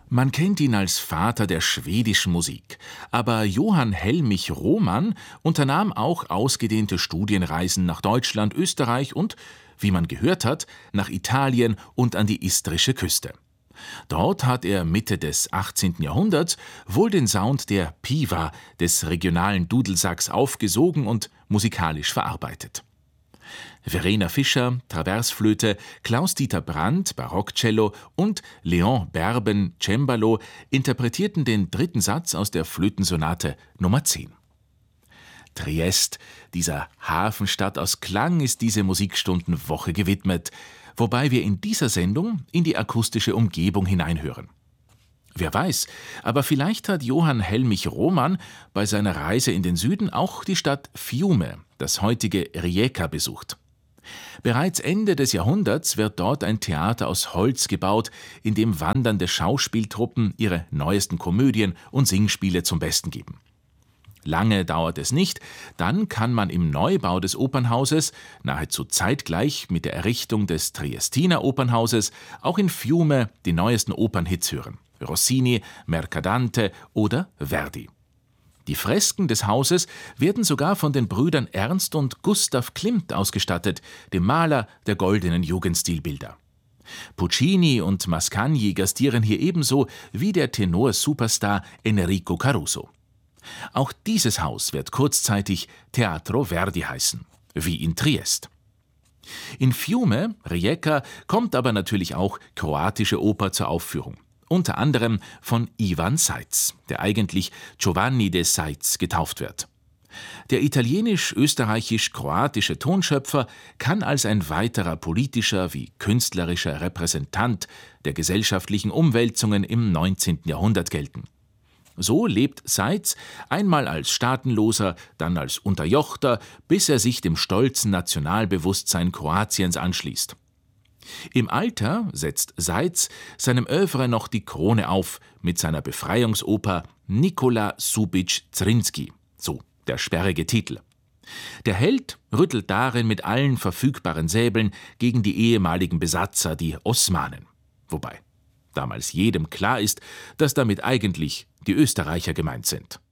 Man kennt ihn als Vater der schwedischen Musik, aber Johann Helmich Rohmann unternahm auch ausgedehnte Studienreisen nach Deutschland, Österreich und, wie man gehört hat, nach Italien und an die istrische Küste. Dort hat er Mitte des 18. Jahrhunderts wohl den Sound der Piva, des regionalen Dudelsacks, aufgesogen und musikalisch verarbeitet. Verena Fischer, Traversflöte, Klaus-Dieter Brandt, Barockcello und Leon Berben, Cembalo, interpretierten den dritten Satz aus der Flötensonate Nummer 10. Triest, dieser Hafenstadt aus Klang, ist diese Musikstundenwoche gewidmet, wobei wir in dieser Sendung in die akustische Umgebung hineinhören. Wer weiß, aber vielleicht hat Johann Helmich Rohmann bei seiner Reise in den Süden auch die Stadt Fiume, das heutige Rijeka, besucht. Bereits Ende des Jahrhunderts wird dort ein Theater aus Holz gebaut, in dem wandernde Schauspieltruppen ihre neuesten Komödien und Singspiele zum Besten geben. Lange dauert es nicht, dann kann man im Neubau des Opernhauses, nahezu zeitgleich mit der Errichtung des Triestiner Opernhauses, auch in Fiume die neuesten Opernhits hören: Rossini, Mercadante oder Verdi. Die Fresken des Hauses werden sogar von den Brüdern Ernst und Gustav Klimt ausgestattet, dem Maler der goldenen Jugendstilbilder. Puccini und Mascagni gastieren hier ebenso wie der Tenor-Superstar Enrico Caruso. Auch dieses Haus wird kurzzeitig Teatro Verdi heißen, wie in Triest. In Fiume, Rijeka, kommt aber natürlich auch kroatische Oper zur Aufführung. Unter anderem von Ivan Seitz, der eigentlich Giovanni de Seitz getauft wird. Der italienisch-österreichisch-kroatische Tonschöpfer kann als ein weiterer politischer wie künstlerischer Repräsentant der gesellschaftlichen Umwälzungen im 19. Jahrhundert gelten. So lebt Seitz einmal als Staatenloser, dann als Unterjochter, bis er sich dem stolzen Nationalbewusstsein Kroatiens anschließt. Im Alter setzt Seitz seinem Œuvre noch die Krone auf mit seiner Befreiungsoper Nikola Šubić Zrinski, so der sperrige Titel. Der Held rüttelt darin mit allen verfügbaren Säbeln gegen die ehemaligen Besatzer, die Osmanen. Wobei damals jedem klar ist, dass damit eigentlich die Österreicher gemeint sind.